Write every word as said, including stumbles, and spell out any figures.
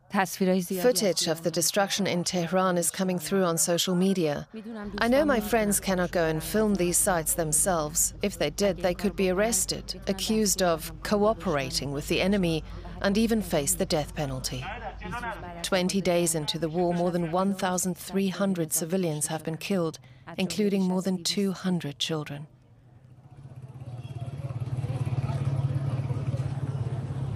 Footage of the destruction in Tehran is coming through on social media. I know my friends cannot go and film these sites themselves. If they did, they could be arrested, accused of cooperating with the enemy, and even face the death penalty. Twenty days into the war, more than one thousand three hundred civilians have been killed, including more than two hundred children.